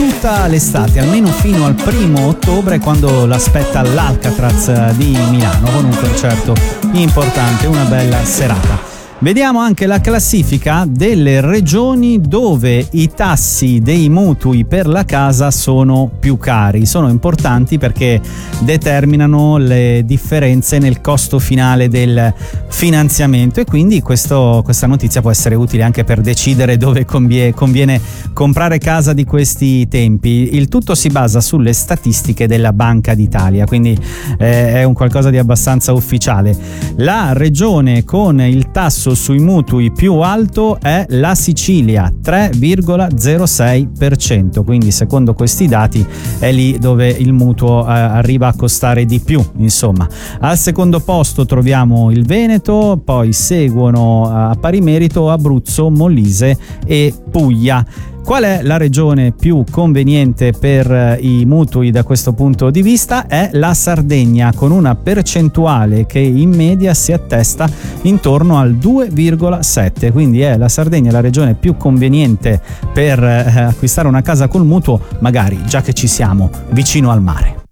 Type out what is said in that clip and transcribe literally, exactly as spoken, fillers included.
tutta l'estate, almeno fino al primo ottobre, quando l'aspetta l'Alcatraz di Milano, con un concerto importante, una bella serata. Vediamo anche la classifica delle regioni dove i tassi dei mutui per la casa sono più cari. Sono importanti perché determinano le differenze nel costo finale del finanziamento, e quindi questo, questa notizia può essere utile anche per decidere dove conviene, conviene comprare casa di questi tempi. Il tutto si basa sulle statistiche della Banca d'Italia, quindi eh, è un qualcosa di abbastanza ufficiale. La regione con il tasso sui mutui più alto è la Sicilia, tre virgola zero sei per cento, quindi secondo questi dati è lì dove il mutuo eh, arriva a costare di più, insomma. Al secondo posto troviamo il Veneto, poi seguono a pari merito Abruzzo, Molise e Puglia. Qual è la regione più conveniente per i mutui da questo punto di vista? È la Sardegna, con una percentuale che in media si attesta intorno al due virgola sette, quindi è la Sardegna la regione più conveniente per eh, acquistare una casa col mutuo, magari già che ci siamo vicino al mare.